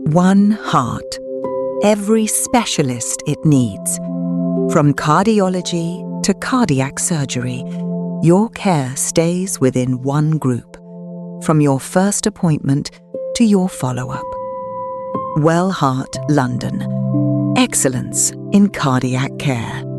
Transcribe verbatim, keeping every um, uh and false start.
One heart. Every specialist it needs. From cardiology to cardiac surgery, your care stays within one group. From your first appointment to your follow-up. Wellheart London. Excellence in cardiac care.